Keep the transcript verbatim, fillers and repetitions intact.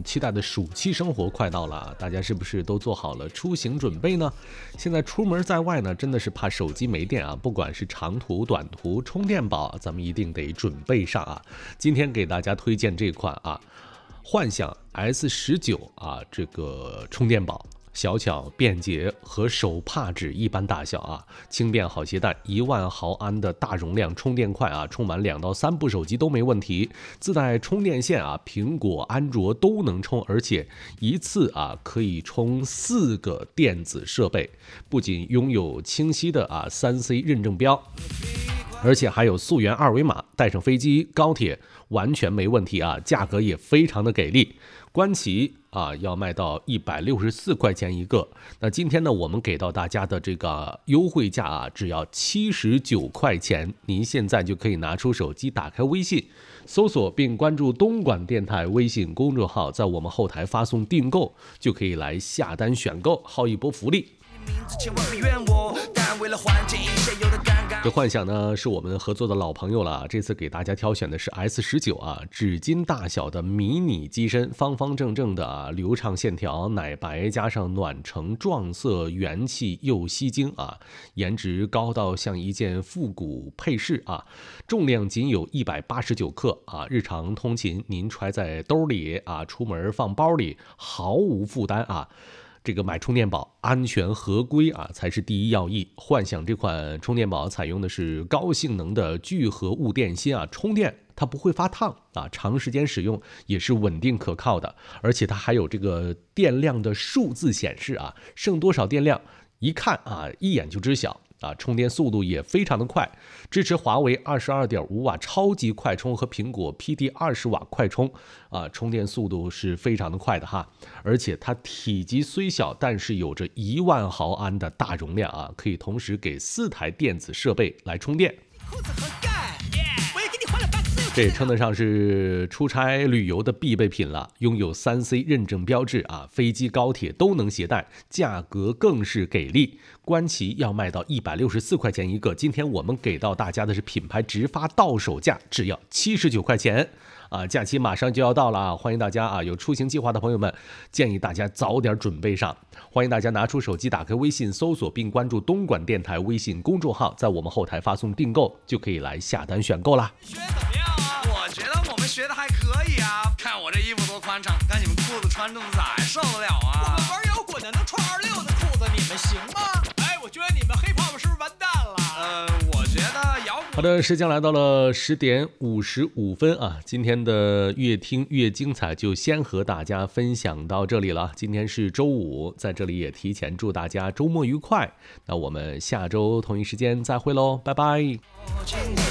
期待的暑期生活快到了，大家是不是都做好了出行准备呢？现在出门在外呢，真的是怕手机没电啊，不管是长途短途，充电宝咱们一定得准备上啊。今天给大家推荐这款啊，幻想 S 十九 啊，这个充电宝。小巧便捷，和手帕纸一般大小啊，轻便好携带，一万毫安的大容量，充电快啊，充满两到三部手机都没问题。自带充电线啊，苹果、安卓都能充，而且一次啊可以充四个电子设备，不仅拥有清晰的啊三 C 认证标，而且还有溯源二维码，带上飞机、高铁完全没问题啊，价格也非常的给力。观其啊要卖到一百六十四块钱一个，那今天呢我们给到大家的这个优惠价啊只要七十九块钱，您现在就可以拿出手机，打开微信搜索并关注东莞电台微信公众号，在我们后台发送订购，就可以来下单选购，薅一波福利。这幻想呢是我们合作的老朋友了，这次给大家挑选的是 S 十九 啊，纸巾大小的迷你机身，方方正正的啊，流畅线条，奶白加上暖橙撞色，元气又吸睛啊，颜值高到像一件复古配饰啊，重量仅有一百八十九克啊，日常通勤您揣在兜里啊，出门放包里毫无负担啊。这个买充电宝安全合规啊才是第一要义。幻想这款充电宝采用的是高性能的聚合物电芯啊，充电它不会发烫啊，长时间使用也是稳定可靠的，而且它还有这个电量的数字显示啊，剩多少电量一看啊一眼就知晓啊，充电速度也非常的快，支持华为 二十二点五瓦超级快充和苹果 P D 二十瓦快充啊，充电速度是非常的快的哈，而且它体积虽小，但是有着一万毫安的大容量啊，可以同时给四台电子设备来充电。这也称得上是出差旅游的必备品了，拥有 三 C 认证标志啊，飞机高铁都能携带，价格更是给力，观其要卖到一百六十四块钱一个，今天我们给到大家的是品牌直发到手价，只要七十九块钱啊！假期马上就要到了啊，欢迎大家啊，有出行计划的朋友们，建议大家早点准备上，欢迎大家拿出手机，打开微信搜索并关注东莞电台微信公众号，在我们后台发送订购，就可以来下单选购啦。 学怎么样啊？我觉得我们学的还可以啊，看我这衣服多宽敞，看你们裤子穿这么窄，受得了啊？ 我们玩摇滚的能穿二六的裤子，你们行吗？哎，我觉得你们黑泡泡是不是完蛋了？ 呃，我觉得摇滚。 好的，时间来到了十点五十五分啊，今天的越听越精彩就先和大家分享到这里了。今天是周五，在这里也提前祝大家周末愉快。那我们下周同一时间再会喽，拜拜。